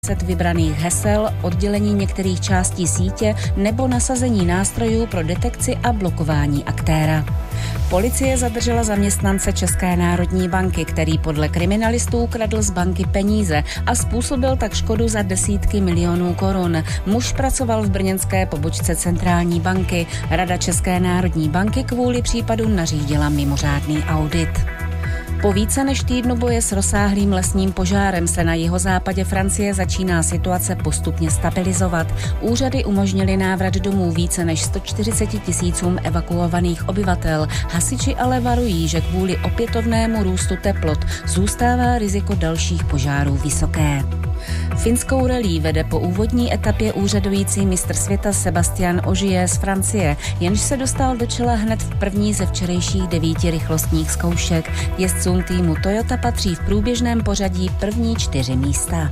vybraných hesel, oddělení některých částí sítě nebo nasazení nástrojů pro detekci a blokování aktéra. Policie zadržela zaměstnance České národní banky, který podle kriminalistů kradl z banky peníze a způsobil tak škodu za desítky milionů korun. Muž pracoval v brněnské pobočce centrální banky. Rada České národní banky kvůli případu nařídila mimořádný audit. Po více než týdnu boje s rozsáhlým lesním požárem se na jihozápadě Francie začíná situace postupně stabilizovat. Úřady umožnily návrat domů více než 140 000 evakuovaných obyvatel. Hasiči ale varují, že kvůli opětovnému růstu teplot zůstává riziko dalších požárů vysoké. Finskou rallye vede po úvodní etapě úřadující mistr světa Sebastian Ogier z Francie, jenž se dostal do čela hned v první ze včerejších 9 rychlostních zkoušek. Jezdcům týmu Toyota patří v průběžném pořadí první 4 místa.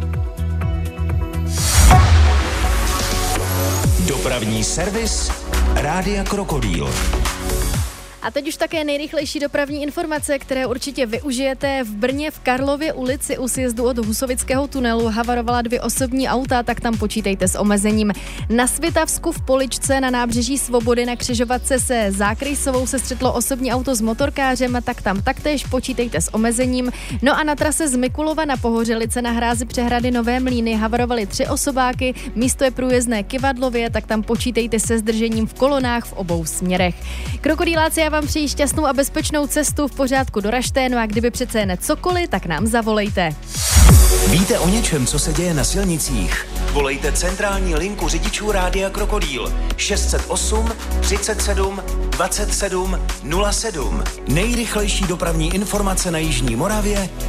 Dopravní servis Rádia Krokodýl. A teď už také nejrychlejší dopravní informace, které určitě využijete. V Brně v Karlově ulici u sjezdu od Husovického tunelu havarovala 2 osobní auta, tak tam počítejte s omezením. Na Svitavsku v Poličce na nábřeží Svobody na křižovatce se Zákrysovou se střetlo osobní auto s motorkářem, tak tam taktéž počítejte s omezením. No a na trase z Mikulova na Pohořelice na hrázi přehrady Nové Mlýny havarovaly 3 osobáky, místo je průjezdné Kyvadlově, tak tam počítejte se zdržením v kolonách v obou směrech. Krokodýláci, já vám přeji šťastnou a bezpečnou cestu, v pořádku doražte, no a kdyby přece jen cokoliv, tak nám zavolejte. Víte o něčem, co se děje na silnicích? Volejte centrální linku řidičů Rádia Krokodýl 608 37 27 07. Nejrychlejší dopravní informace na jižní Moravě